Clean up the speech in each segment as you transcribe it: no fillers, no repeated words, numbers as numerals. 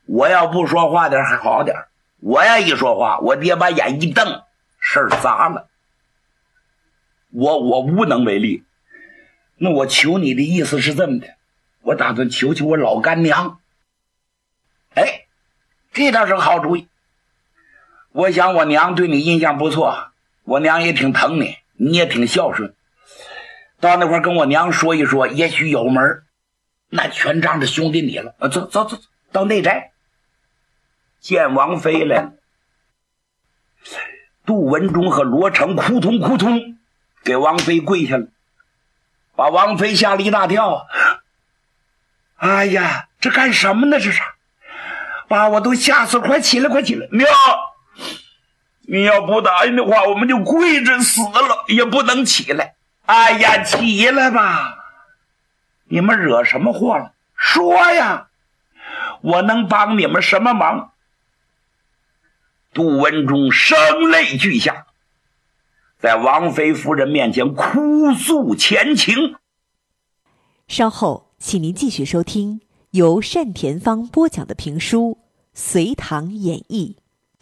我要不说话点还好点，我要一说话，我爹把眼一瞪，事儿砸了。我无能为力。那我求你的意思是这么的，我打算求求我老干娘。哎，这倒是个好主意。我想我娘对你印象不错，我娘也挺疼你，你也挺孝顺。到那块跟我娘说一说，也许有门，那全仗着兄弟你了。走，到内宅见王妃来了。杜文忠和罗成扑通给王妃跪下了，把王妃吓了一大跳。哎呀，这干什么呢？这是把我都吓死了！快起来！娘，你要不答应的话，我们就跪着死了，也不能起来。哎呀，起来吧！你们惹什么祸了？说呀，我能帮你们什么忙？杜文忠声泪俱下，在王妃夫人面前哭诉前情。 稍后请您继续收听由单田芳播讲的评书《隋唐演义》。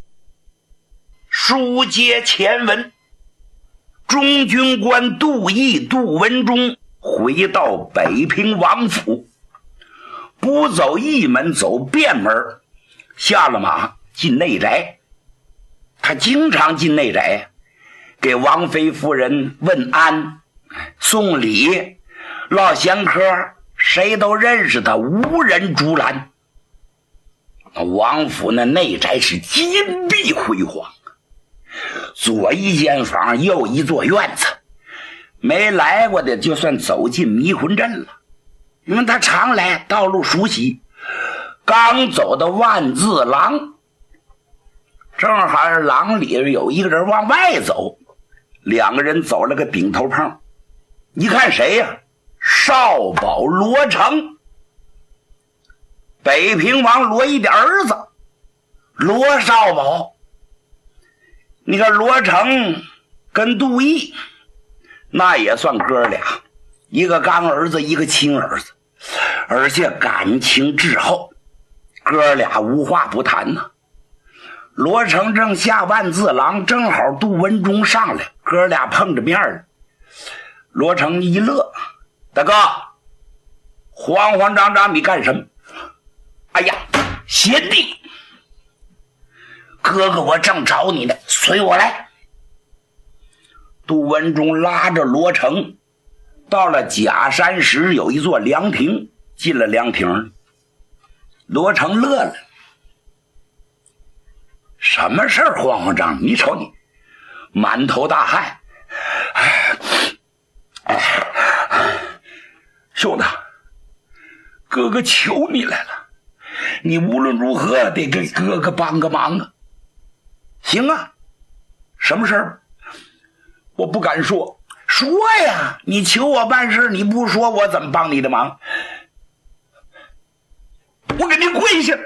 书接前文，中军官杜毅、杜文忠回到北平王府，不走驿门，走便门，下了马进内宅。他经常进内宅，给王妃夫人问安、送礼、唠闲嗑，谁都认识他，无人阻拦。王府那内宅是金碧辉煌，左一间房，右一座院子，没来过的就算走进迷魂阵了，因为他常来，道路熟悉。刚走到万字廊，正好廊里有一个人往外走，两个人走了个顶头碰。一看谁呀？少保罗成，北平王罗毅的儿子，罗少保。那个罗成跟杜毅那也算哥俩，一个干儿子，一个亲儿子，而且感情至厚，哥俩无话不谈呢。罗成正下万字廊，正好杜文忠上来，哥俩碰着面了。罗成一乐：“大哥，慌慌张张你干什么？”“哎呀，贤弟，哥哥我正找你呢，随我来。”杜文忠拉着罗成到了假山石有一座凉亭，进了凉亭。罗成乐了：“什么事儿慌慌张？你瞅你满头大汗。兄弟，哥哥求你来了，你无论如何得给哥哥帮个忙啊。”“行啊，什么事儿？”“我不敢说。”“说呀，你求我办事，你不说我怎么帮你的忙？”“我给你跪下。”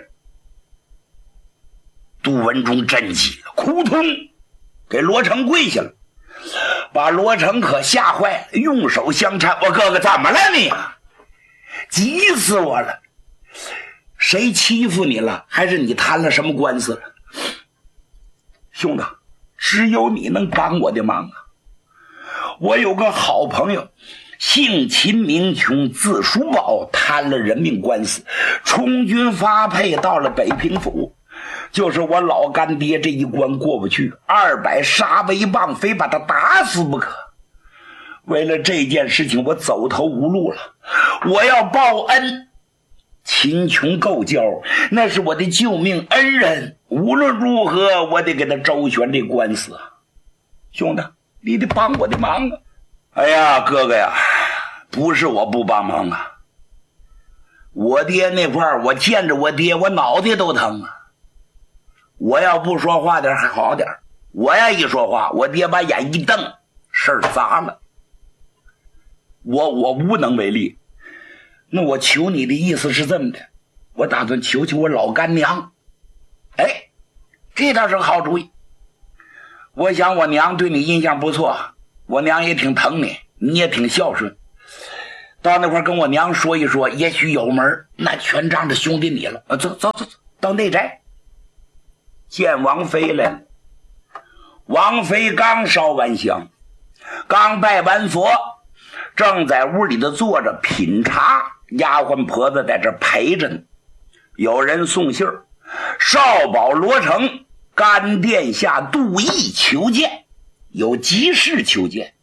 杜文忠真急了，扑通给罗成跪下了，把罗成可吓坏了，用手相搀：“我哥哥怎么了你啊？急死我了！谁欺负你了？还是你摊了什么官司了？”“兄弟，只有你能帮我的忙啊！我有个好朋友，姓秦名琼，字叔宝，摊了人命官司，充军发配到了北平府。就是我老干爹这一关过不去，200杀威棒，非把他打死不可。为了这件事情，我走投无路了，我要报恩。秦琼够交，那是我的救命恩人，无论如何我得给他周旋这官司啊！兄弟，你得帮我的忙啊！”“哎呀，哥哥呀，不是我不帮忙啊，我爹那块儿，我见着我爹，我脑袋都疼啊。我要不说话点还好点，我要一说话，我爹把眼一瞪，事儿砸了。我无能为力。那我求你的意思是这么的，我打算求求我老干娘。”“哎，这倒是个好主意。我想我娘对你印象不错，我娘也挺疼你，你也挺孝顺。到那块跟我娘说一说，也许有门，那全仗着兄弟你了。走， 到内宅见王妃来了。王妃刚烧完香，刚拜完佛，正在屋里头坐着品茶，丫鬟婆子在这陪着呢。有人送信儿，少保罗成干殿下杜毅求见，有急事求见。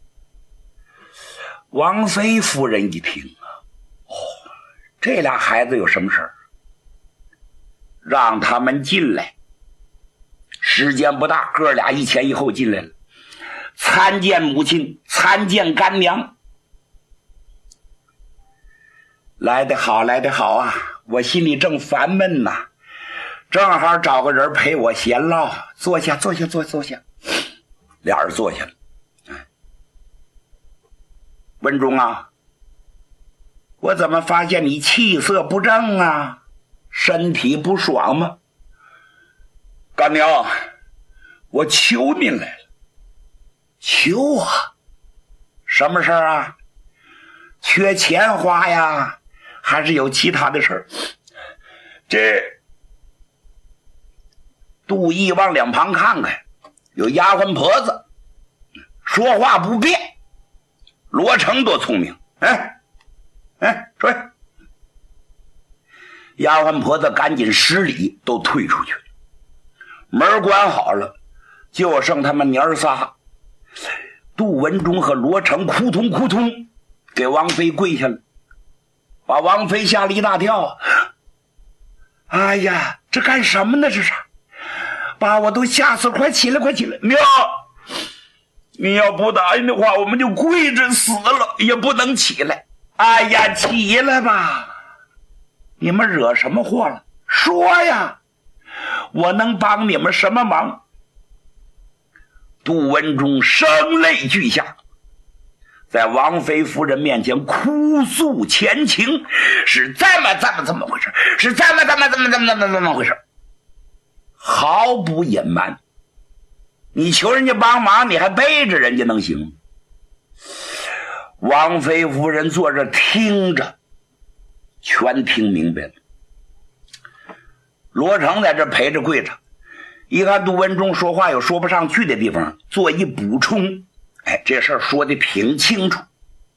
王妃夫人一听这俩孩子有什么事儿？让他们进来。时间不大，哥俩一前一后进来了，参见母亲，参见干娘。来得好，来得好啊！我心里正烦闷呐，正好找个人陪我闲唠。坐下，坐下，坐下。俩人坐下了。文忠啊，我怎么发现你气色不正啊？身体不爽吗？干娘，我求您来了。求我？什么事儿啊？缺钱花呀，还是有其他的事儿？这杜毅往两旁看看，有丫鬟婆子，说话不便。罗成多聪明，出来。丫鬟婆子赶紧施礼，都退出去了。门关好了，就剩他们娘儿仨。杜文忠和罗成扑通扑通给王妃跪下了，把王妃吓了一大跳。哎呀，这干什么呢？这是把我都吓死了！快起来，快起来！娘，你要不答应的话，我们就跪着死了，也不能起来。哎呀，起来吧！你们惹什么祸了？说呀，我能帮你们什么忙？杜文忠声泪俱下，在王妃夫人面前哭诉前情，是这么回事，是这么回事，毫不隐瞒。你求人家帮忙，你还背着人家能行吗？王妃夫人坐着听着，全听明白了。罗成在这陪着跪着，一看杜文忠说话有说不上去的地方，做一补充。这事儿说的挺清楚。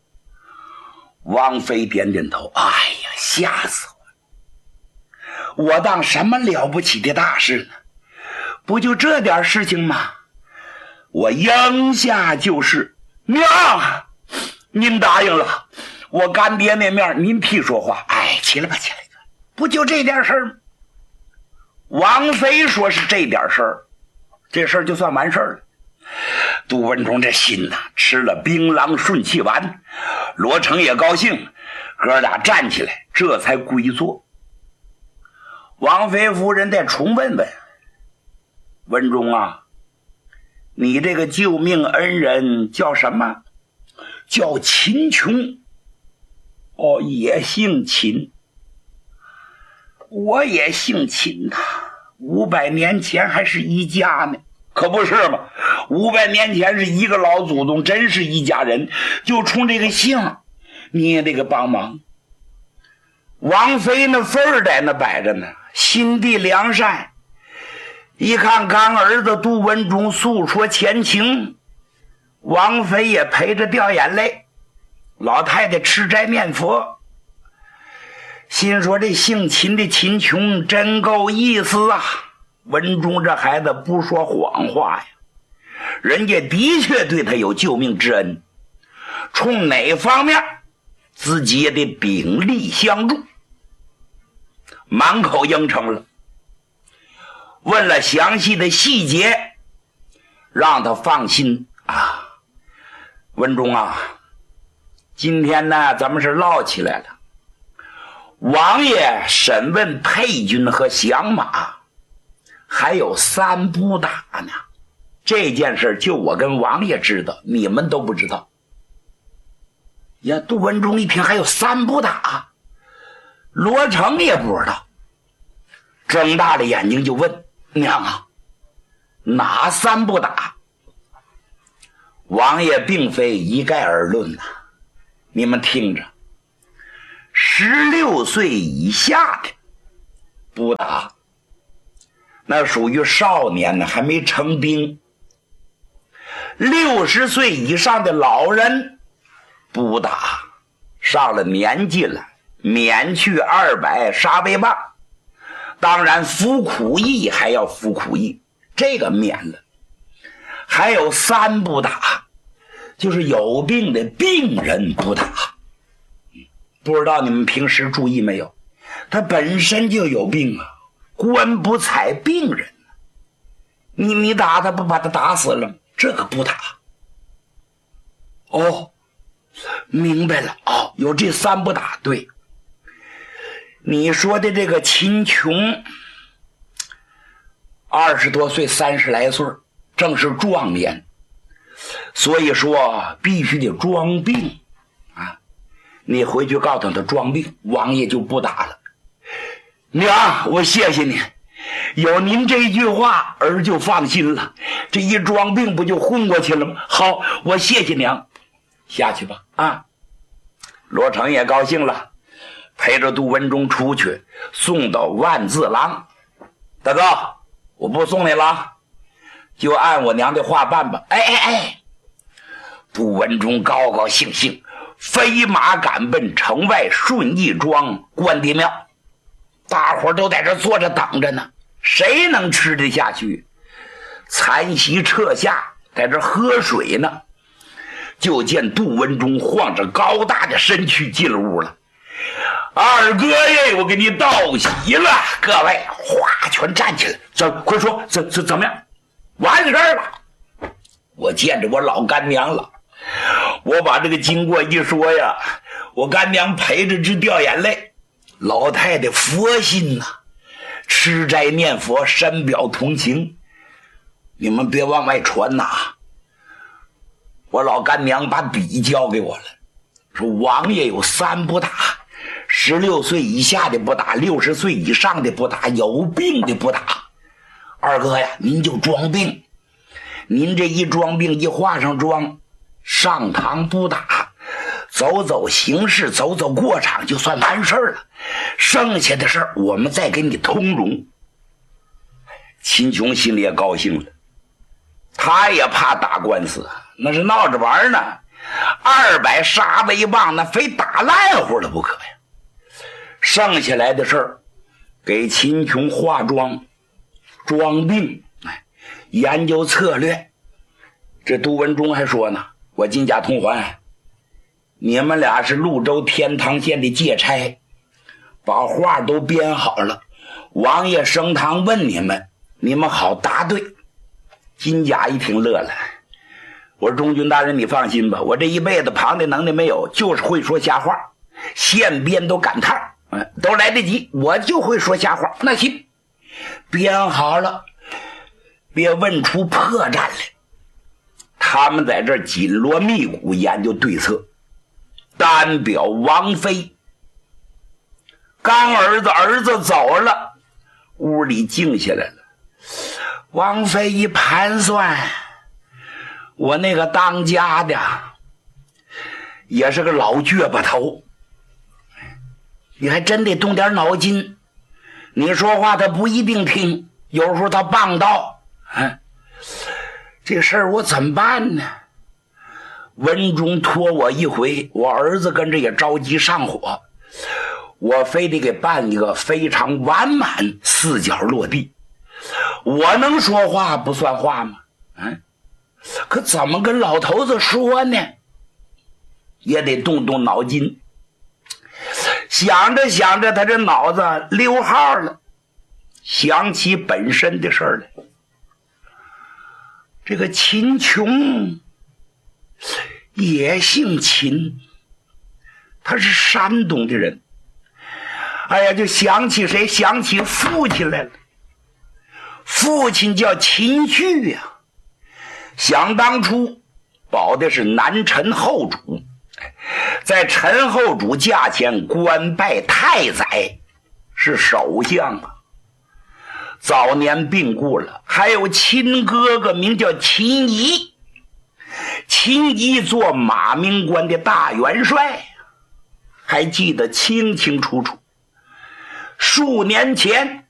王妃点点头，哎呀，吓死我了！我当什么了不起的大事呢？不就这点事情吗？我应下就是。娘，您答应了，我干爹那面您替说话。起来吧，起来吧，不就这点事儿吗？王妃说是这点事儿，这事儿就算完事儿了。杜文忠这心呐，吃了槟榔顺气丸。罗成也高兴，哥俩站起来，这才归坐。王妃夫人再重问问文忠啊，你这个救命恩人叫什么？叫秦琼。也姓秦。我也姓秦呐，500年前还是一家呢。可不是嘛，500年前是一个老祖宗，真是一家人，就冲这个姓你也得给帮忙。王妃那份儿在那摆着呢，心地良善，一看刚儿子杜文忠诉说前情，王妃也陪着掉眼泪。老太太吃斋念佛，心说这姓秦的秦琼真够意思啊！文忠这孩子不说谎话呀，人家的确对他有救命之恩，冲哪方面自己也得鼎力相助。满口应承了，问了详细的细节，让他放心啊。文忠啊，今天呢咱们是唠起来了，王爷审问沛军和降马，还有3不打呢。这件事就我跟王爷知道，你们都不知道。呀，杜文忠一听还有3不打，罗成也不知道，睁大了眼睛就问娘啊，哪3不打？王爷并非一概而论呐，你们听着，16岁以下的不打， 那属于少年呢，还没成兵。60岁以上的老人不打，上了年纪了，免去200杀威棒。当然服苦役还要服苦役，这个免了。还有3不打，就是有病的病人不打。不知道你们平时注意没有，他本身就有病啊，官不采病人，你打他不把他打死了吗？这个不打。哦，明白了。哦，有这3不打。对，你说的这个秦琼20多岁30来岁，正是壮年，所以说必须得装病啊！你回去告诉他装病，王爷就不打了。娘，我谢谢你，有您这一句话，儿就放心了。这一装病不就混过去了吗？好，我谢谢娘，下去吧。啊，罗成也高兴了，陪着杜文忠出去，送到万字廊。大哥，我不送你了，就按我娘的话办吧。哎，杜文忠高高兴兴，飞马赶奔城外顺义庄关帝庙。大伙都在这坐着等着呢，谁能吃得下去？残席撤下，在这喝水呢，就见杜文忠晃着高大的身躯进了屋了。二哥耶，我给你道喜了！各位哗全站起来，快说怎么样？完事了，我见着我老干娘了。我把这个经过一说呀，我干娘陪着直掉眼泪。老太太佛心呐，吃斋念佛，深表同情。你们别往外传呐。我老干娘把笔交给我了，说王爷有3不打，16岁以下的不打，60岁以上的不打，有病的不打。二哥呀，您就装病，您这一装病一画上妆，上堂不打，走走形式，走走过场就算完事儿了，剩下的事儿我们再给你通融。秦琼心里也高兴了，他也怕打官司，那是闹着玩呢，200杀威棒那非打烂乎了不可呀。剩下来的事儿给秦琼化妆装病，研究策略。这杜文忠还说呢，我金甲通环，你们俩是潞州天堂县的借差，把话都编好了，王爷升堂问你们，你们好答对。金甲一听乐了，我说中军大人你放心吧，我这一辈子旁的能耐没有，就是会说瞎话，现编都赶趟，都来得及，我就会说瞎话。那行，编好了，别问出破绽来。他们在这儿紧锣密鼓研究对策。单表王妃，刚儿子走了，屋里静下来了。王妃一盘算，我那个当家的也是个老倔巴头，你还真得动点脑筋。你说话他不一定听，有时候他棒到，这事儿我怎么办呢？文忠托我一回，我儿子跟着也着急上火，我非得给办一个非常完满4脚落地。我能说话不算话吗？可怎么跟老头子说呢？也得动动脑筋。想着想着，他这脑子溜号了，想起本身的事儿来。这个秦琼也姓秦，他是山东的人。哎呀，就想起谁？想起父亲来了。父亲叫秦旭呀，想当初保的是南陈后主，在陈后主驾前官拜太宰，是首相啊。早年病故了，还有亲哥哥名叫秦仪，秦仪做马鸣关的大元帅，还记得清清楚楚。数年前